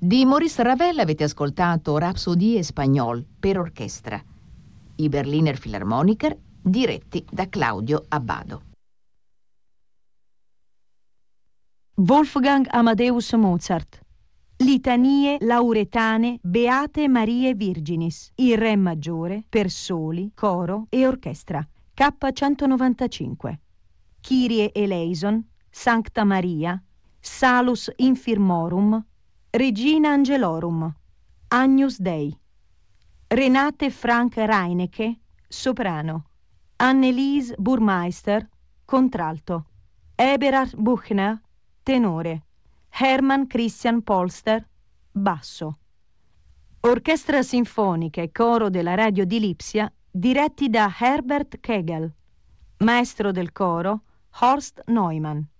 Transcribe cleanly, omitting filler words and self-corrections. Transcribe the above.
Di Maurice Ravel avete ascoltato Rhapsodie Espagnole per orchestra, i Berliner Philharmoniker diretti da Claudio Abbado. Wolfgang Amadeus Mozart. Litanie lauretane Beate Marie Virginis, il Re maggiore per soli, coro e orchestra, K195. Kyrie eleison, Sancta Maria, Salus infirmorum, Regina Angelorum, Agnus Dei. Renate Frank Reinecke, soprano. Annelies Burmeister, contralto. Eberhard Buchner, tenore. Hermann Christian Polster, basso. Orchestra sinfonica e coro della radio di Lipsia diretti da Herbert Kegel. Maestro del coro Horst Neumann.